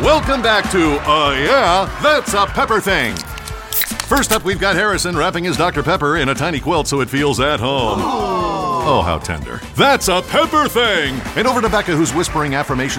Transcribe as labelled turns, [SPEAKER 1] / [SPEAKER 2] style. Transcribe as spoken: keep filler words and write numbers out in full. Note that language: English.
[SPEAKER 1] Welcome back to, uh, yeah, That's a Pepper Thing. First up, we've got Harrison wrapping his Doctor Pepper in a tiny quilt so it feels at home. Oh, how tender. That's a Pepper Thing. And over to Becca, who's whispering affirmations